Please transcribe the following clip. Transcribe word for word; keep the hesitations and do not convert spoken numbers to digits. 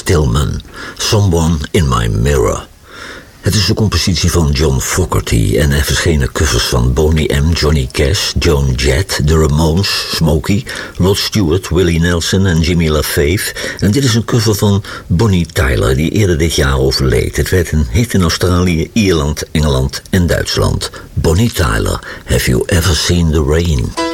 Stillman, Someone in My Mirror. Het is de compositie van John Fogerty en er verschenen covers van Boney M, Johnny Cash, Joan Jett, The Ramones, Smokey, Rod Stewart, Willie Nelson en Jimmy LaFave. En dit is een cover van Bonnie Tyler, die eerder dit jaar overleed. Het werd een hit in Australië, Ierland, Engeland en Duitsland. Bonnie Tyler, Have You Ever Seen the Rain?